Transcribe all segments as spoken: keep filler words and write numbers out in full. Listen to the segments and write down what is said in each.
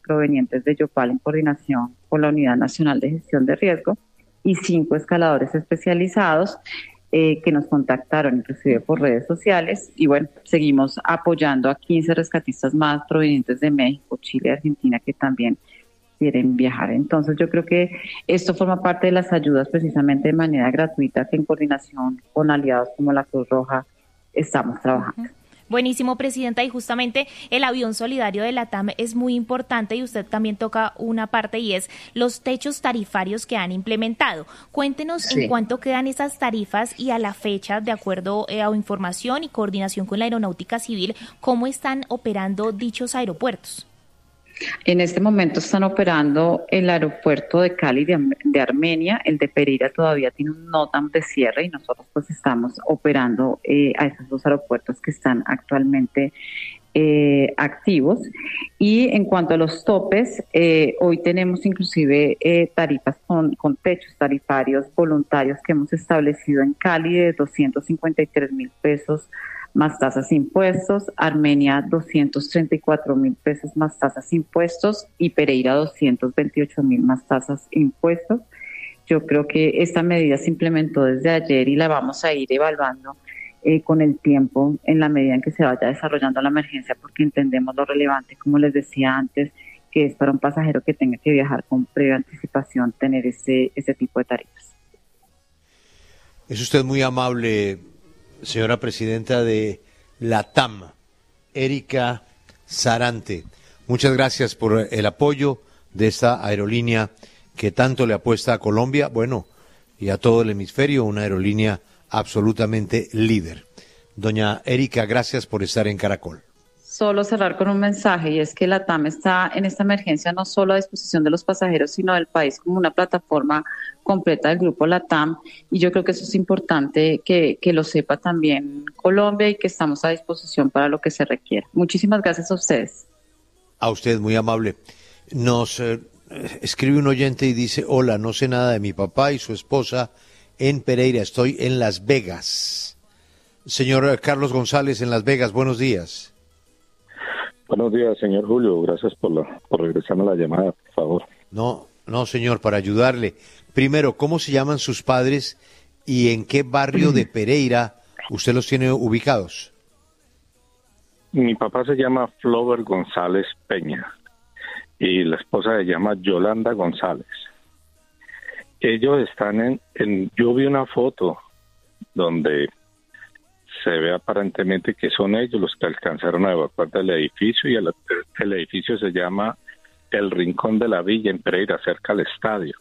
provenientes de Yopal en coordinación con la Unidad Nacional de Gestión de Riesgo y cinco escaladores especializados eh, que nos contactaron inclusive por redes sociales. Y bueno, seguimos apoyando a quince rescatistas más provenientes de México, Chile y Argentina que también quieren viajar. Entonces yo creo que esto forma parte de las ayudas precisamente de manera gratuita que en coordinación con aliados como la Cruz Roja estamos trabajando. Uh-huh. Buenísimo, Presidenta, y justamente el avión solidario de LATAM es muy importante y usted también toca una parte y es los techos tarifarios que han implementado. Cuéntenos sí. en cuánto quedan esas tarifas y a la fecha, de acuerdo eh, a información y coordinación con la Aeronáutica Civil, cómo están operando dichos aeropuertos. En este momento están operando el aeropuerto de Cali de, de Armenia, el de Pereira todavía tiene un NOTAM de cierre y nosotros pues estamos operando eh, a esos dos aeropuertos que están actualmente eh, activos. Y en cuanto a los topes, eh, hoy tenemos inclusive eh, tarifas con, con techos tarifarios voluntarios que hemos establecido en Cali de doscientos cincuenta y tres mil pesos más tasas e impuestos, Armenia doscientos treinta y cuatro mil pesos más tasas e impuestos y Pereira doscientos veintiocho mil más tasas e impuestos. Yo creo que esta medida se implementó desde ayer y la vamos a ir evaluando eh, con el tiempo en la medida en que se vaya desarrollando la emergencia, porque entendemos lo relevante, como les decía antes, que es para un pasajero que tenga que viajar con previa anticipación tener ese, ese tipo de tarifas. Es usted muy amable, señora presidenta de LATAM, Erika Sarante. Muchas gracias por el apoyo de esta aerolínea que tanto le apuesta a Colombia, bueno, y a todo el hemisferio, una aerolínea absolutamente líder. Doña Erika, gracias por estar en Caracol. Solo cerrar con un mensaje, y es que LATAM está en esta emergencia no solo a disposición de los pasajeros, sino del país como una plataforma completa del grupo LATAM, y yo creo que eso es importante que, que lo sepa también Colombia y que estamos a disposición para lo que se requiera. Muchísimas gracias a ustedes. A usted, muy amable. Nos eh, escribe un oyente y dice, hola, no sé nada de mi papá y su esposa en Pereira, estoy en Las Vegas. Señor Carlos González en Las Vegas, buenos días. Buenos días, señor Julio. Gracias por, la, por regresarme la llamada, por favor. No, no, señor, para ayudarle. Primero, ¿cómo se llaman sus padres y en qué barrio de Pereira usted los tiene ubicados? Mi papá se llama Flover González Peña y la esposa se llama Yolanda González. Ellos están en, en... Yo vi una foto donde se ve aparentemente que son ellos los que alcanzaron a evacuar del edificio y el, el edificio se llama El Rincón de la Villa en Pereira, cerca al estadio.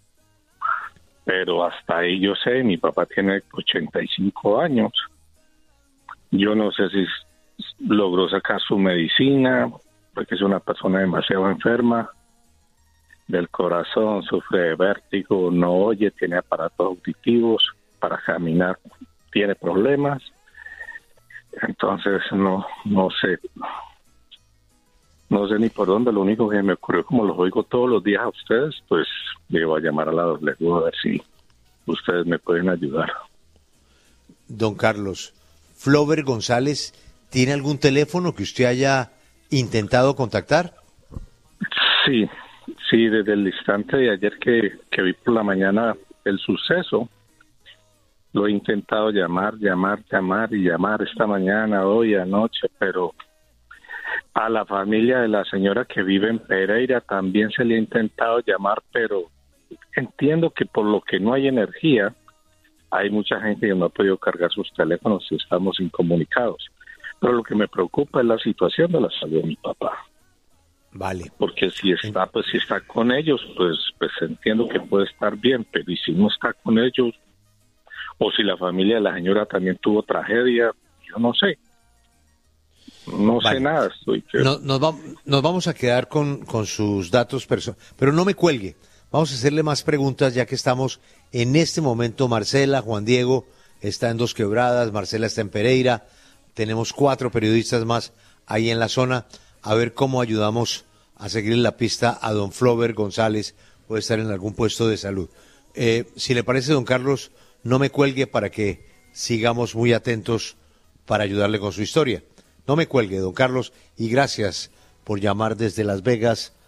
Pero hasta ahí yo sé, mi papá tiene ochenta y cinco años. Yo no sé si logró sacar su medicina, porque es una persona demasiado enferma del corazón, sufre de vértigo, no oye, tiene aparatos auditivos, para caminar tiene problemas. Entonces no no sé no sé ni por dónde. Lo único que me ocurrió, como los oigo todos los días a ustedes, pues le voy a llamar a la W a ver si ustedes me pueden ayudar. Don Carlos, Flover González, ¿tiene algún teléfono que usted haya intentado contactar? Sí, sí, desde el instante de ayer que, que vi por la mañana el suceso, lo he intentado llamar, llamar, llamar y llamar esta mañana, hoy, anoche, pero a la familia de la señora que vive en Pereira también se le ha intentado llamar, pero entiendo que por lo que no hay energía, hay mucha gente que no ha podido cargar sus teléfonos y estamos incomunicados. Pero lo que me preocupa es la situación de la salud de mi papá. Vale. Porque si está, pues si está con ellos, pues, pues entiendo que puede estar bien, pero y si no está con ellos, o si la familia de la señora también tuvo tragedia, yo no sé. No vale. sé nada. Estoy que... no, nos, va, nos vamos a quedar con, con sus datos personales, pero no me cuelgue. Vamos a hacerle más preguntas ya que estamos en este momento. Marcela, Juan Diego está en Dos Quebradas, Marcela está en Pereira. Tenemos cuatro periodistas más ahí en la zona. A ver cómo ayudamos a seguir la pista a don Flover González. Puede estar en algún puesto de salud. Eh, si le parece, don Carlos, no me cuelgue para que sigamos muy atentos para ayudarle con su historia. No me cuelgue, don Carlos, y gracias por llamar desde Las Vegas